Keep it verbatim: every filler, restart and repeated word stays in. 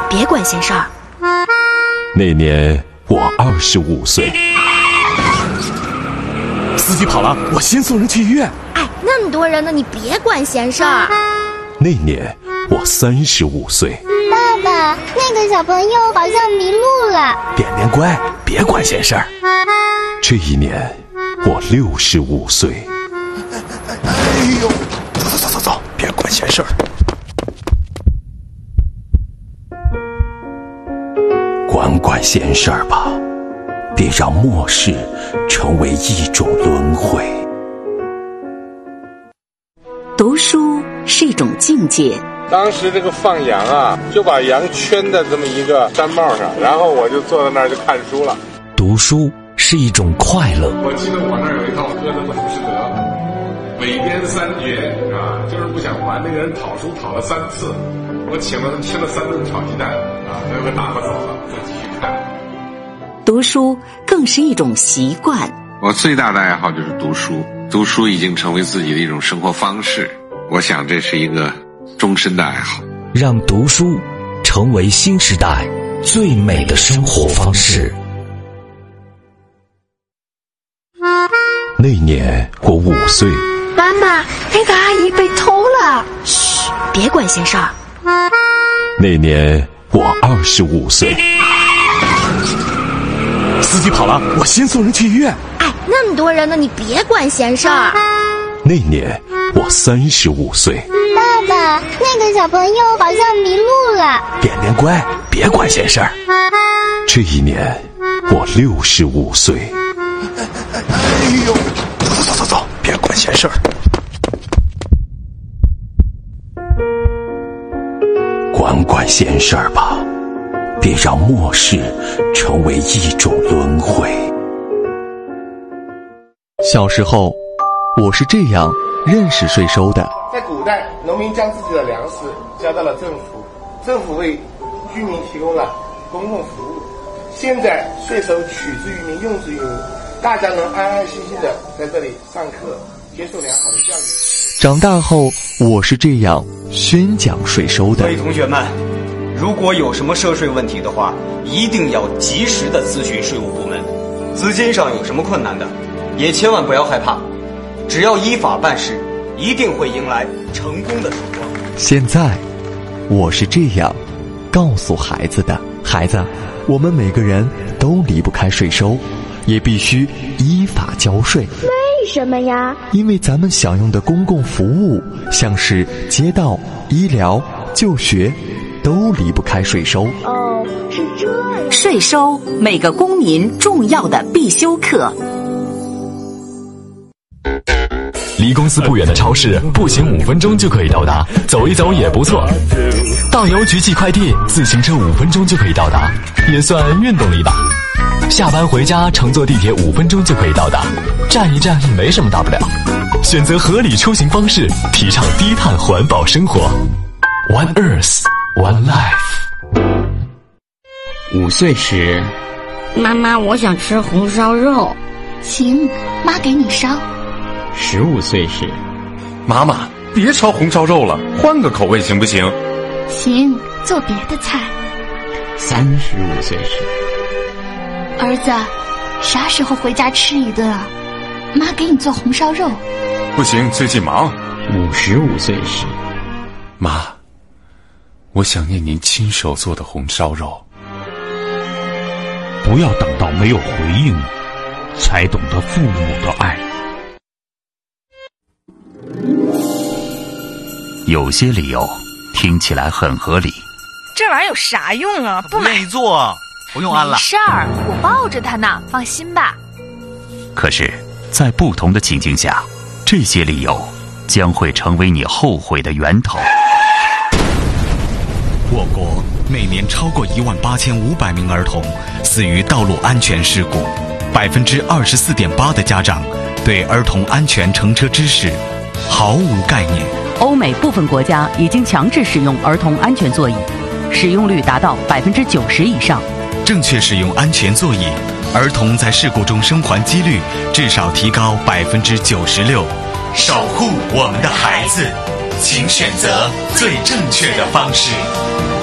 别管闲事儿。 那年我二十五岁。 司机跑了，我先送人去医院。 哎，那么多人呢，你别管闲事儿。 那年我三十五岁。 爸爸，那个小朋友好像迷路了。 点点乖，别管闲事儿。 这一年我六十五岁。 哎呦，走走走走走，别管闲事儿。 管管闲事儿吧，别让末世成为一种轮回。 读书是一种境界。 当时这个放羊啊，就把羊圈在这么一个毡帽上，然后我就坐在那儿就看书了。 读书是一种快乐。 我记得我那儿有一套歌德的《浮士德》，韦编三绝啊，就是不想还那个人讨书讨了三次，我请了他吃了三顿炒鸡蛋啊，他给打发走了，再继续看。 读书更是一种习惯。 我最大的爱好就是读书，读书已经成为自己的一种生活方式。我想这是一个终身的爱好， 让读书成为新时代最美的生活方式。 那年我五岁。 妈妈，那个阿姨被偷了。嘘，别管闲事儿。 那年我二十五岁。 司机跑了，我先送人去医院。 哎，那么多人呢，你别管闲事儿。 那年我三十五岁。 爸爸，那个小朋友好像迷路了。 点点乖，别管闲事儿。 这一年我六十五岁。 哎呦，走走走走，别管闲事儿。 管管闲事儿吧，别让末世成为一种轮回。 小时候，我是这样认识税收的。 在古代，农民将自己的粮食交到了政府，政府为居民提供了公共服务。现在税收取之于民，用之于民，大家能安安心心的在这里上课，接受良好的教育。 长大后，我是这样宣讲税收的。 各位同学们，如果有什么涉税问题的话，一定要及时的咨询税务部门。资金上有什么困难的，也千万不要害怕，只要依法办事，一定会迎来成功的曙光。 现在，我是这样告诉孩子的：孩子，我们每个人都离不开税收，也必须依法交税。 为什么呀？ 因为咱们享用的公共服务，像是街道、医疗、就学，都离不开税收。 哦，是这样。 税收，每个公民重要的必修课。 离公司不远的超市，步行五分钟就可以到达，走一走也不错。到邮局寄快递，自行车五分钟就可以到达，也算运动力吧。下班回家，乘坐地铁五分钟就可以到达，站一站没什么大不了。选择合理出行方式，提倡低碳环保生活。One Earth, One Life。 五岁时， 妈妈，我想吃红烧肉。 行，妈给你烧。 十五岁时， 妈妈，别烧红烧肉了，换个口味行不行？ 行，做别的菜。 三十五岁时， 儿子，啥时候回家吃一顿啊？妈给你做红烧肉。 不行，最近忙。 五十五岁时， 妈，我想念您亲手做的红烧肉。 不要等到没有回应，才懂得父母的爱。 有些理由听起来很合理， 这玩意儿有啥用啊？不买。 愿意做，不用安了。 没事儿，我抱着它呢，放心吧。 可是，在不同的情境下，这些理由将会成为你后悔的源头。 我国每年超过一万八千五百名儿童死于道路安全事故，百分之二十四点八的家长对儿童安全乘车知识毫无概念。 欧美部分国家已经强制使用儿童安全座椅，使用率达到百分之九十以上。 正确使用安全座椅，儿童在事故中生还几率至少提高百分之九十六。守护我们的孩子，请选择最正确的方式。